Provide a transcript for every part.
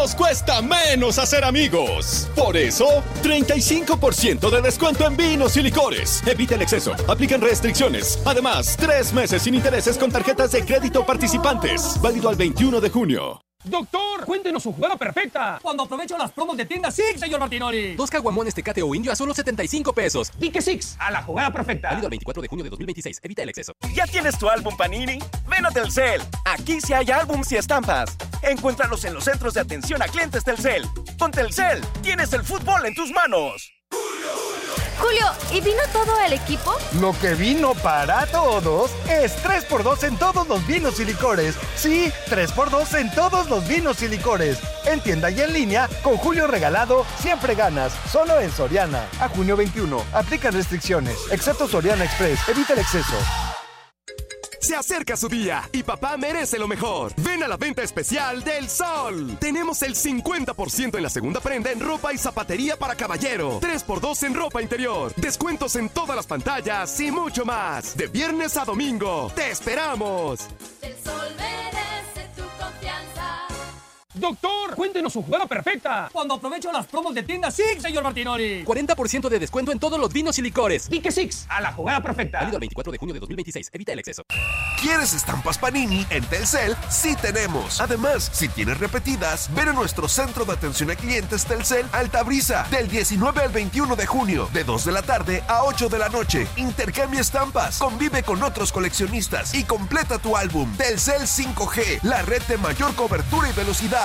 Nos cuesta menos hacer amigos. Por eso, 35% de descuento en vinos y licores. Evita el exceso. Aplican restricciones. Además, 3 meses sin intereses con tarjetas de crédito participantes. Válido al 21 de junio. Doctor, cuéntenos su jugada perfecta. Cuando aprovecho las promos de tienda Six, señor Martinoli. 2 caguamones Tecate o Indio a solo 75 pesos. Pique Six, a la jugada perfecta. Válido el 24 de junio de 2026. Evita el exceso. ¿Ya tienes tu álbum Panini? Ven a Telcel. Aquí sí hay álbums y estampas. Encuéntralos en los centros de atención a clientes Telcel. Con Telcel, tienes el fútbol en tus manos. Julio, ¿y vino todo el equipo? Lo que vino para todos es 3x2 en todos los vinos y licores. Sí, 3x2 en todos los vinos y licores. En tienda y en línea, con Julio regalado, siempre ganas. Solo en Soriana. A junio 21. Aplican restricciones. Excepto Soriana Express. Evita el exceso. Se acerca su día y papá merece lo mejor. Ven a la venta especial del Sol. Tenemos el 50% en la segunda prenda en ropa y zapatería para caballero. 3x2 en ropa interior. Descuentos en todas las pantallas y mucho más. De viernes a domingo. ¡Te esperamos! El Sol merece tu confianza. Doctor, cuéntenos su jugada perfecta. Cuando aprovecho las promos de tienda Six, señor Martinoli. 40% de descuento en todos los vinos y licores. Pique Six, a la jugada perfecta. Válido el 24 de junio de 2026. Evita el exceso. ¿Quieres estampas Panini? En Telcel sí tenemos. Además, si tienes repetidas, ven a nuestro centro de atención a clientes Telcel Altabrisa del 19 al 21 de junio, de 2 de la tarde a 8 de la noche. Intercambia estampas, convive con otros coleccionistas y completa tu álbum. Telcel 5G, la red de mayor cobertura y velocidad.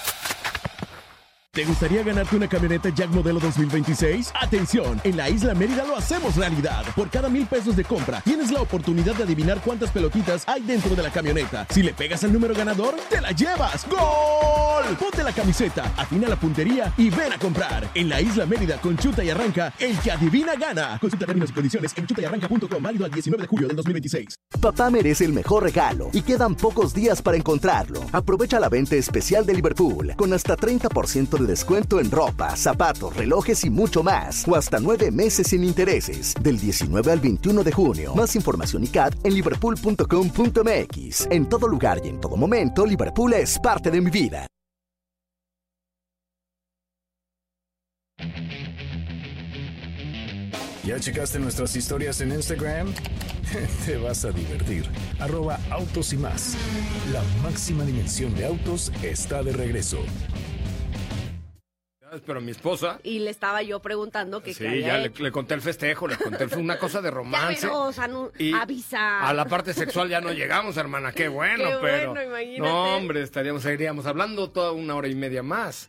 ¿Te gustaría ganarte una camioneta Jack modelo 2026? ¡Atención! En la Isla Mérida lo hacemos realidad. Por cada 1,000 pesos de compra, tienes la oportunidad de adivinar cuántas pelotitas hay dentro de la camioneta. Si le pegas al número ganador, ¡te la llevas! ¡Gol! Ponte la camiseta, afina la puntería y ven a comprar. En la Isla Mérida, con Chuta y Arranca, el que adivina gana. Consulta términos y condiciones en chutayarranca.com, válido al 19 de julio del 2026. Papá merece el mejor regalo y quedan pocos días para encontrarlo. Aprovecha la venta especial de Liverpool con hasta 30% de descuento en ropa, zapatos, relojes y mucho más. O hasta 9 meses sin intereses. Del 19 al 21 de junio. Más información y CAT en liverpool.com.mx. En todo lugar y en todo momento, Liverpool es parte de mi vida. ¿Ya checaste nuestras historias en Instagram? Te vas a divertir. @autos y más. La máxima dimensión de autos está de regreso. Pero mi esposa... Y le estaba yo preguntando que... Sí, ya le conté el festejo, le conté una cosa de romance. Ya, pero, o sea, avisa. A la parte sexual ya no llegamos, hermana, qué bueno, qué pero... bueno, imagínate. No, hombre, seguiríamos hablando toda 1 hora y media más.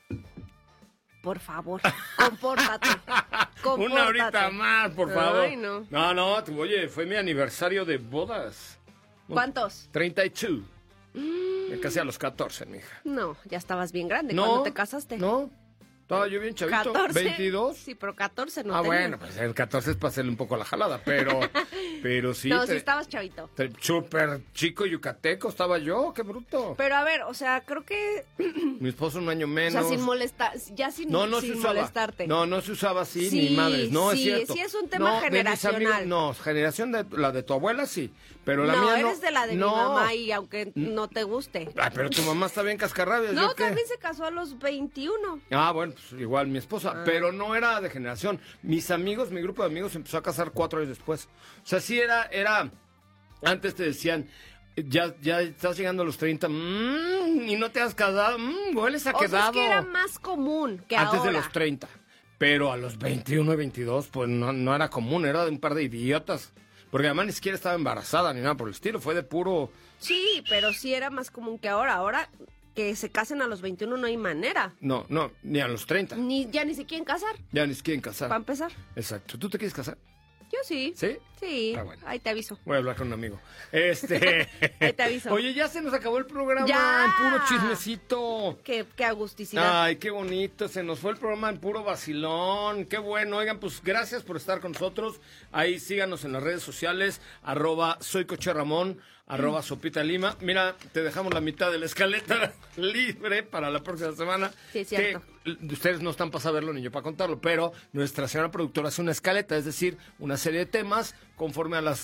Por favor, compórtate. 1 horita más, por favor. Ay, no. No, oye, fue mi aniversario de bodas. ¿Cuántos? 32. Me casé a los 14, mija. No, ya estabas bien grande. No, ¿cuándo te casaste? No, estaba yo bien chavito. 14. 22. Sí, pero 14 no Ah, tenía. bueno, pues el 14 es para hacerle un poco la jalada, pero sí. No, sí estabas chavito. Súper chico yucateco estaba yo, qué bruto. Pero a ver, o sea, creo que... Mi esposo 1 año menos. O sea, sin molestar, ya sin molestarte. No se usaba así, Sí, ni madres, no sí, es cierto. sí es un tema generacional. Generación de la de tu abuela sí, pero la mía no. Eres de la de mi mamá y aunque no te guste. Ay, pero tu mamá está bien cascarrabias. No, ¿yo qué? también se casó a los 21. Ah, bueno, pues igual mi esposa, pero no era de generación. Mis amigos, mi grupo de amigos se empezó a casar 4 años después. O sea, sí era, antes te decían, ya estás llegando a los 30, y no te has casado, hueles a quedado. O sea, es que era más común que antes ahora. de los 30, pero a los 21 y 22, pues no era común, era de un par de idiotas. Porque además ni siquiera estaba embarazada ni nada por el estilo, fue de puro... Sí, pero sí era más común que ahora. Ahora que se casen a los 21 no hay manera. No, ni a los 30. Ya ni se quieren casar. Ya ni se quieren casar. Para empezar. Exacto. ¿Tú te quieres casar? Yo sí. ¿Sí? Sí. Ah, bueno. Ahí te aviso. Voy a hablar con un amigo. Ahí te aviso. Oye, ya se nos acabó el programa. ¡Ya! En puro chismecito. Qué agusticidad. Ay, qué bonito. Se nos fue el programa en puro vacilón. Qué bueno. Oigan, pues gracias por estar con nosotros. Ahí síganos en las redes sociales. @soycocherramón. @Sopita Lima. Mira, te dejamos la mitad de la escaleta libre para la próxima semana. Sí, es cierto. Que ustedes no están para saberlo ni yo para contarlo, pero nuestra señora productora hace una escaleta, es decir, una serie de temas conforme a las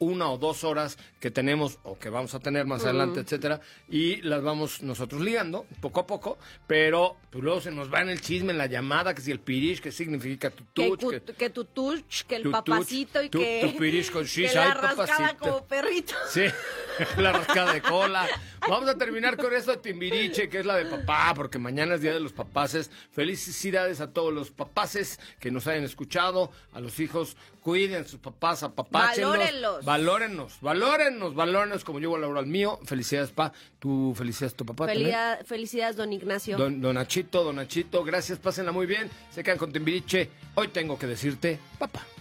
1 o 2 horas que tenemos o que vamos a tener más adelante, etcétera, y las vamos nosotros ligando poco a poco, pero pues, luego se nos va en el chisme, en la llamada, que si el pirish, que significa tu touch, que tu touch, que el tu papacito touch, y que, tu pirish con que shish, la ay, rascada papacito. como perrito. Sí, la rascada de cola. Vamos a terminar con esto de Timbiriche, que es la de papá, porque mañana es Día de los Papaces. Felicidades a todos los papaces que nos hayan escuchado, a los hijos, cuiden a sus papás, apapáchenlos. Valórennos como yo valoro al mío. Felicidades, pa. Tú felicidades a tu papá también. Felicidades, don Ignacio. Don Nachito, gracias, pásenla muy bien. Se quedan con Timbiriche. Hoy tengo que decirte, papá.